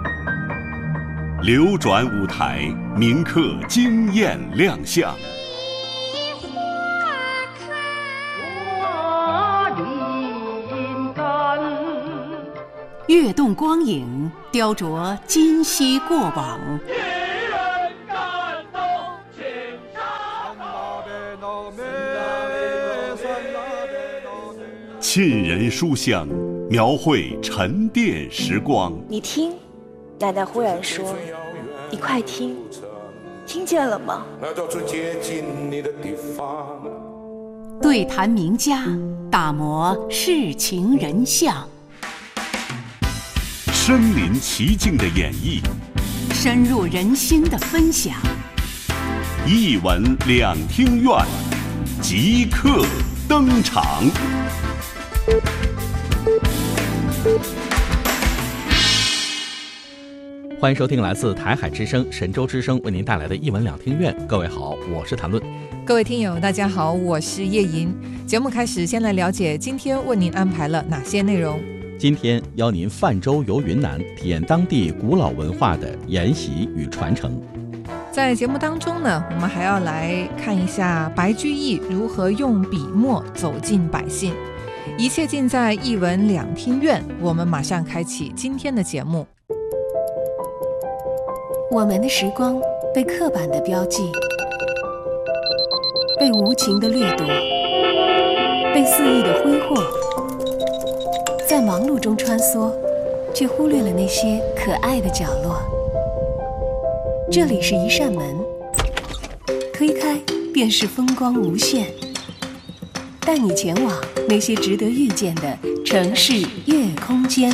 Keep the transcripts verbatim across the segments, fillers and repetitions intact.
流转舞台，铭刻惊艳亮相。 跃动光影，雕琢今昔过往。 沁人书香，描绘沉淀时光。 你听，奶奶忽然说：“你快听，听见了吗？” 对谈名家，打磨世情人相。 身临其境的演绎， 深入人心的分享。 一闻两厅院，即刻登场。 欢迎收听来自台海之声、神州之声为您带来的一闻两厅院。各位好，我是谭论。 各位听友大家好，我是叶莹。节目开始，先来了解今天为您安排了哪些内容。 今天邀您泛舟游云南，体验当地古老文化的沿袭与传承。 在节目当中呢，我们还要来看一下白居易如何用笔墨走进百姓。一切尽在一闻两厅院，我们马上开启今天的节目。 我们的时光被刻板的标记，被无情的掠夺，被肆意的挥霍，在忙碌中穿梭，却忽略了那些可爱的角落。这里是一扇门，推开便是风光无限，带你前往那些值得遇见的城市夜空间。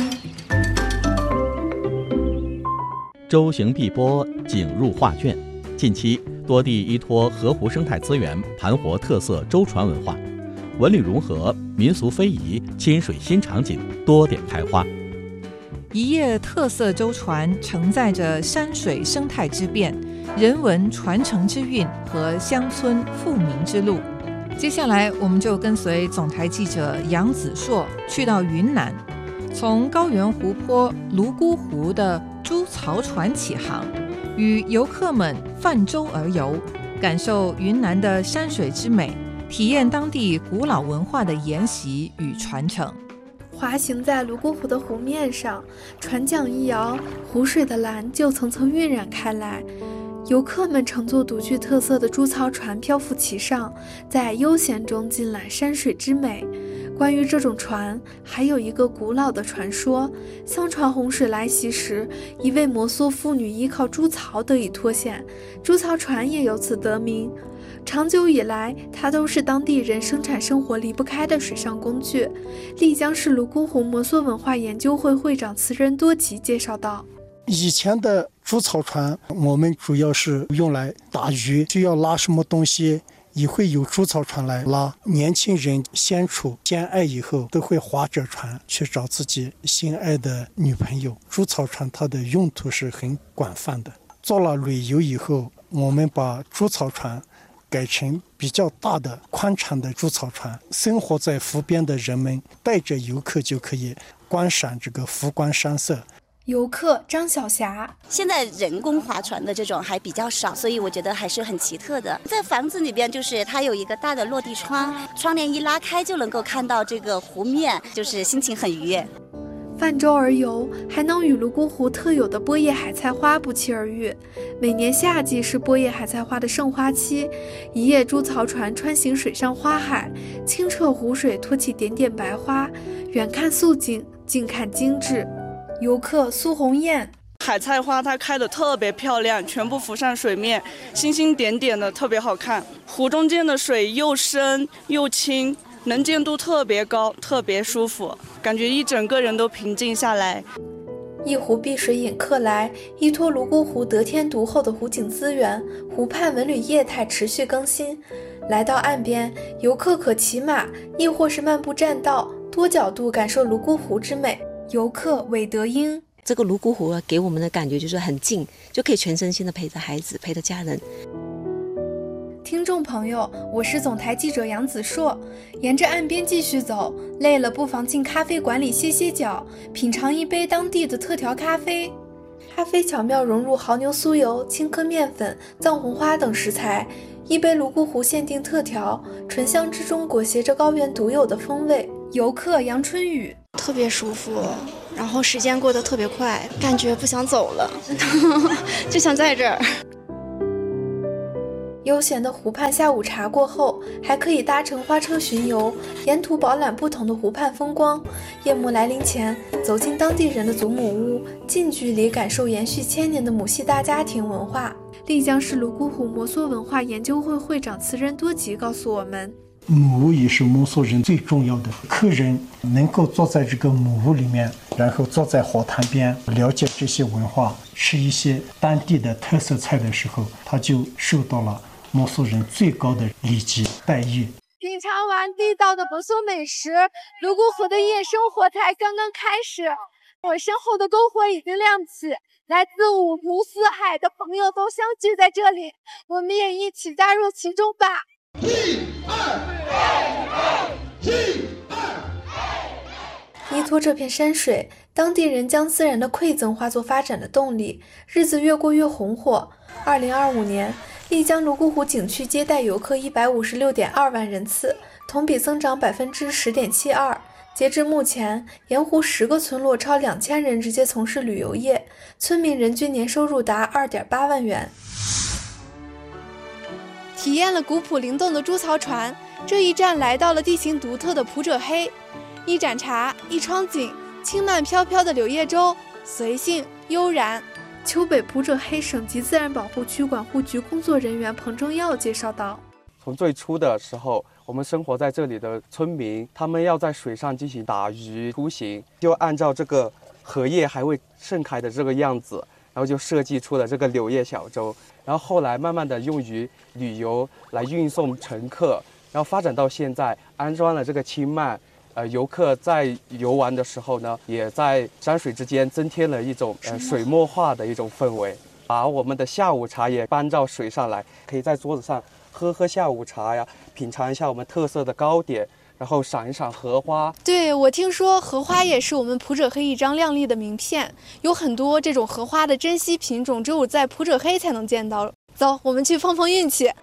舟行碧波，景入画卷。近期多地依托河湖生态资源，盘活特色舟船文化，文旅融合，民俗非遗，亲水新场景多点开花。 一叶特色舟船承载着山水生态之变、人文传承之韵和乡村富民之路。接下来我们就跟随总台记者杨子硕去到云南，从高原湖泊泸沽湖的猪槽船起航，与游客们泛舟而游，感受云南的山水之美，体验当地古老文化的沿袭与传承。 滑行在泸沽湖的湖面上，船桨一摇，湖水的蓝就层层晕染开来。游客们乘坐独具特色的猪槽船漂浮其上，在悠闲中尽览山水之美。关于这种船，还有一个古老的传说，相传洪水来袭时，一位摩梭妇女依靠猪槽得以脱险，猪槽船也由此得名。长久以来，它都是当地人生产生活离不开的水上工具。丽江市泸沽湖摩梭文化研究会会长词人多吉介绍道， 以前的猪槽船我们主要是用来打鱼，需要拉什么东西也会有猪槽船来拉。年轻人相处相爱以后，都会划着船去找自己心爱的女朋友。猪槽船它的用途是很广泛的。做了旅游以后，我们把猪槽船改成比较大的宽敞的猪槽船，生活在湖边的人们带着游客就可以观赏这个湖光山色。 游客张小霞， 现在人工划船的这种还比较少，所以我觉得还是很奇特的。在房子里边，就是它有一个大的落地窗，窗帘一拉开就能够看到这个湖面，就是心情很愉悦。 泛舟而游，还能与泸沽湖特有的波叶海菜花不期而遇。每年夏季是波叶海菜花的盛花期，一叶猪槽船穿行水上花海，清澈湖水托起点点白花，远看素净，近看精致。游客苏红艳， 海菜花它开得特别漂亮，全部浮上水面，星星点点的，特别好看。湖中间的水又深又清，能见度特别高，特别舒服，感觉一整个人都平静下来。 一湖碧水引客来，依托泸沽湖得天独厚的湖景资源，湖畔文旅业态持续更新。来到岸边，游客可骑马，亦或是漫步栈道，多角度感受泸沽湖之美。游客韦德英， 这个泸沽湖给我们的感觉就是很近，就可以全身心的陪着孩子，陪着家人。 听众朋友，我是总台记者杨子硕。沿着岸边继续走，累了不妨进咖啡馆里歇歇脚，品尝一杯当地的特调咖啡。 咖啡巧妙融入牦牛酥油、青稞面粉、藏红花等食材，一杯泸沽湖限定特调，醇香之中裹挟着高原独有的风味。游客杨春雨： 特别舒服，然后时间过得特别快，感觉不想走了，就想在这儿。 悠闲的湖畔下午茶过后，还可以搭乘花车巡游，沿途饱览不同的湖畔风光。夜幕来临前，走进当地人的祖母屋，近距离感受延续千年的母系大家庭文化。丽江市泸沽湖摩梭文化研究会会长慈仁多吉告诉我们， 母屋也是摩梭人最重要的。客人能够坐在这个母屋里面，然后坐在河滩边，了解这些文化，吃一些当地的特色菜的时候，他就受到了摩梭人最高的礼节待遇。 品尝完地道的摩梭美食，泸沽湖的夜生活才刚刚开始。我身后的篝火已经亮起，来自五湖四海的朋友都相聚在这里，我们也一起加入其中吧。一二一二依托这片山水，当地人将自然的馈赠化作发展的动力，日子越过越红火。二零二五年，丽江泸沽湖景区接待游客一百五十六点二万人次，同比增长百分之十点七二。截至目前，沿湖十个村落超两千人直接从事旅游业，村民人均年收入达二点八万元。体验了古朴灵动的猪槽船，这一站来到了地形独特的普者黑。一盏茶，一窗景，轻慢飘飘的柳叶舟，随性悠然。丘北普者黑省级自然保护区管护局工作人员彭正耀介绍道， 从最初的时候，我们生活在这里的村民，他们要在水上进行打鱼出行，就按照这个荷叶还未盛开的这个样子，然后就设计出了这个柳叶小舟，然后后来慢慢的用于旅游来运送乘客，然后发展到现在安装了这个轻慢，呃，游客在游玩的时候呢，也在山水之间增添了一种呃水墨画的一种氛围，把我们的下午茶也搬到水上来，可以在桌子上喝喝下午茶呀，品尝一下我们特色的糕点，然后赏一赏荷花。 对，我听说荷花也是我们普者黑一张亮丽的名片，有很多这种荷花的珍稀品种，只有在普者黑才能见到。走，我们去碰碰运气。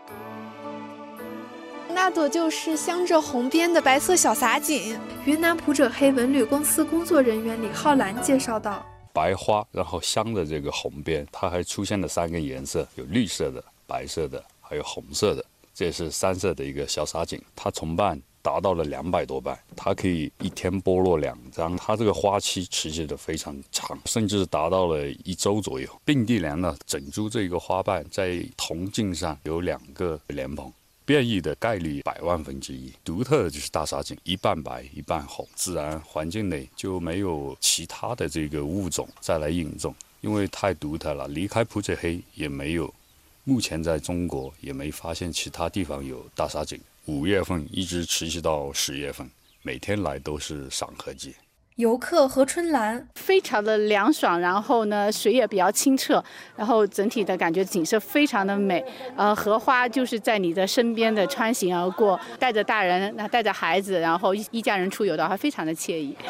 那朵就是镶着红边的白色小洒锦。云南普者黑文旅公司工作人员李浩兰介绍道， 白花，然后镶着这个红边，它还出现了三个颜色，有绿色的、白色的还有红色的，这是三色的一个小洒锦，它重瓣达到了两百多瓣，它可以一天剥落两张，它这个花期持续的非常长，甚至达到了一周左右。并蒂莲呢，整株这个花瓣在铜茎上有两个莲蓬，变异的概率百万分之一。独特的就是大洒锦，一半白一半红，自然环境内就没有其他的这个物种再来引种，因为太独特了，离开普者黑也没有。目前在中国也没发现其他地方有大洒锦，五月份一直持续到十月份，每天来都是赏荷季。 游客何春兰， 非常的凉爽，然后呢水也比较清澈，然后整体的感觉景色非常的美。呃，荷花就是在你的身边的穿行而过，带着大人，带着孩子，然后一家人出游的话，非常的惬意。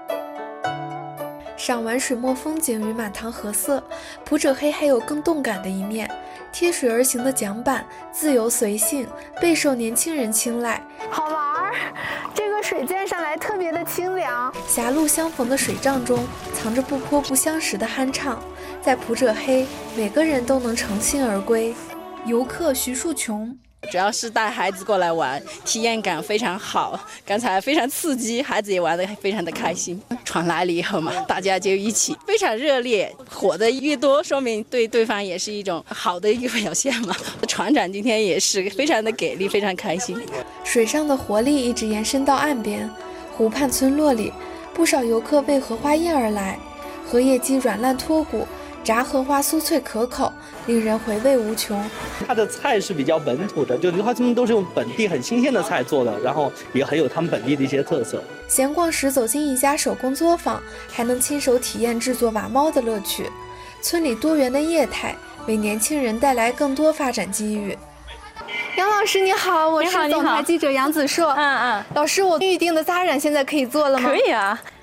赏完水墨风景与满堂荷色，普者黑还有更动感的一面。贴水而行的桨板，自由随性，备受年轻人青睐。 好玩儿，这个水溅上来特别的清凉。 狭路相逢的水仗中，藏着不泼不相识的酣畅。在普者黑，每个人都能乘兴而归。游客徐树琼， 主要是带孩子过来玩，体验感非常好，刚才非常刺激，孩子也玩得非常的开心。船来了以后嘛，大家就一起非常热烈，火的越多，说明对对方也是一种好的一个表现嘛。船长今天也是非常的给力，非常开心。 水上的活力一直延伸到岸边，湖畔村落里，不少游客为荷花宴而来，荷叶鸡软烂脱骨，炸荷花酥脆可口，令人回味无穷。 它的菜是比较本土的，就他们都是用本地很新鲜的菜做的，然后也很有他们本地的一些特色。 闲逛时走进一家手工作坊，还能亲手体验制作瓦猫的乐趣。村里多元的业态为年轻人带来更多发展机遇。杨老师你好，我是总台记者杨子硕。 嗯嗯， 老师，我预定的扎染现在可以做了吗？ 可以啊。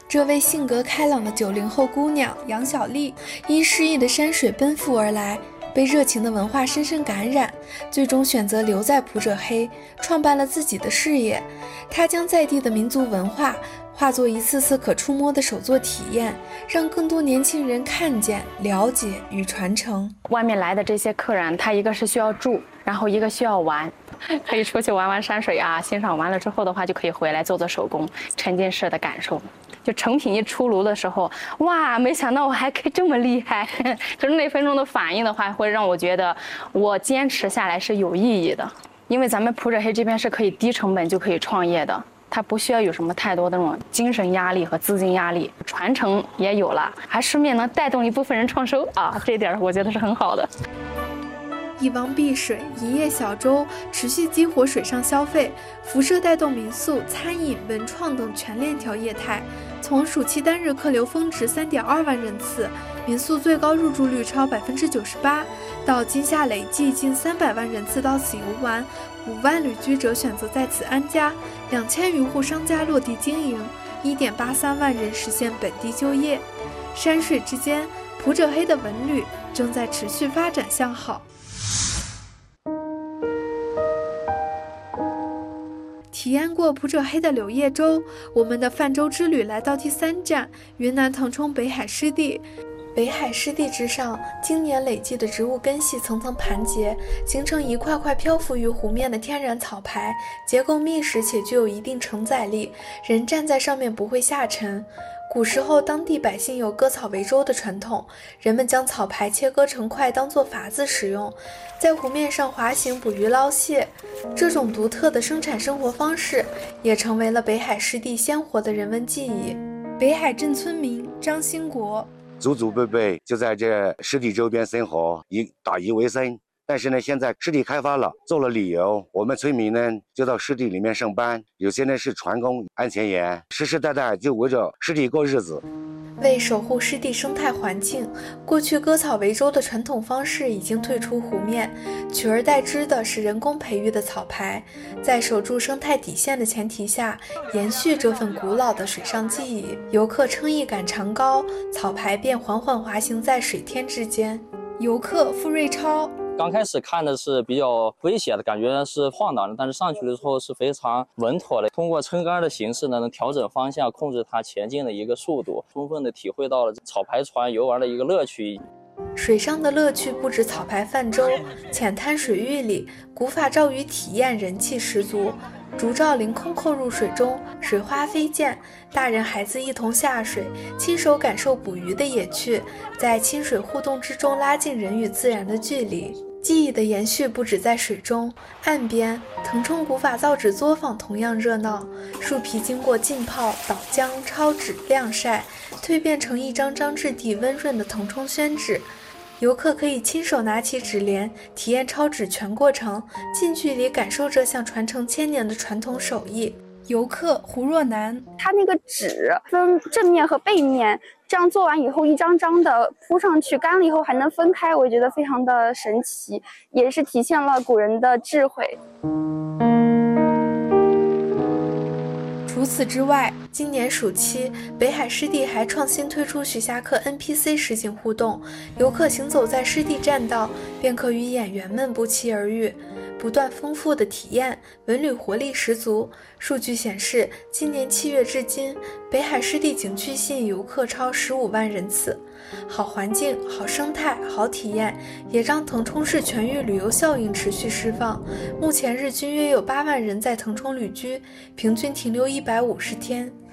这位性格开朗的九零后姑娘杨小丽，因诗意的山水奔赴而来，被热情的文化深深感染，最终选择留在普者黑，创办了自己的事业。她将在地的民族文化化作一次次可触摸的手作体验，让更多年轻人看见、了解与传承。 外面来的这些客人，他一个是需要住，然后一个需要玩，可以出去玩玩山水啊，欣赏完了之后的话，就可以回来做做手工，沉浸式的感受。就成品一出炉的时候，哇，没想到我还可以这么厉害！就是那分钟的反应的话，会让我觉得我坚持下来是有意义的。因为咱们普者黑这边是可以低成本就可以创业的，它不需要有什么太多的那种精神压力和资金压力，传承也有了，还顺便能带动一部分人创收啊，这点我觉得是很好的。 一汪碧水，一叶小舟，持续激活水上消费，辐射带动民宿、餐饮、文创等全链条业态。从暑期单日客流峰值 三点二万人次，民宿最高入住率超 百分之九十八， 到今夏累计近三百万人次到此游玩，五万旅居者选择在此安家，两千余户商家落地经营， 一点八三万人实现本地就业。山水之间，普者黑的文旅正在持续发展向好。体验过普者黑的柳叶舟，我们的泛舟之旅来到第三站云南腾冲北海湿地。北海湿地之上，经年累积的植物根系层层盘结，形成一块块漂浮于湖面的天然草排，结构密实且具有一定承载力，人站在上面不会下沉。古时候，当地百姓有割草为舟的传统，人们将草排切割成块当作筏子使用，在湖面上滑行捕鱼捞蟹。这种独特的生产生活方式，也成为了北海湿地鲜活的人文记忆。北海镇村民张兴国， 祖祖辈辈就在这湿地周边生活，以打鱼为生。但是呢，现在湿地开发了，做了旅游，我们村民呢就到湿地里面上班，有些呢是船工、安全员，世世代代就围着湿地过日子。 为守护湿地生态环境，过去割草为舟的传统方式已经退出湖面，取而代之的是人工培育的草排，在守住生态底线的前提下，延续这份古老的水上记忆。游客撑一杆长篙，草排便缓缓滑行在水天之间。游客付瑞超， 刚开始看的是比较危险的，感觉是晃荡的，但是上去的时候是非常稳妥的。通过撑杆的形式呢，能调整方向，控制它前进的一个速度，充分的体会到了草排船游玩的一个乐趣。 水上的乐趣不止草排泛舟，浅滩水域里，古法照鱼体验人气十足。竹罩凌空扣入水中，水花飞溅，大人孩子一同下水，亲手感受捕鱼的野趣，在亲水互动之中拉近人与自然的距离。记忆的延续不止在水中，岸边腾冲古法造纸作坊同样热闹，树皮经过浸泡、捣浆、抄纸、晾晒，蜕变成一张张质地温润的腾冲宣纸。游客可以亲手拿起纸帘，体验抄纸全过程，近距离感受这项传承千年的传统手艺。游客胡若楠， 它那个纸分正面和背面，这样做完以后一张张的铺上去，干了以后还能分开，我觉得非常的神奇，也是体现了古人的智慧。 除此之外，今年暑期，北海湿地还创新推出徐霞客 N P C 实景互动，游客行走在湿地栈道，便可与演员们不期而遇。不断丰富的体验，文旅活力十足。数据显示，今年七月至今，北海湿地景区吸引游客超十五万人次。好环境、好生态、好体验，也让腾冲市全域旅游效应持续释放。目前日均约有八万人在腾冲旅居，平均停留一百五十天。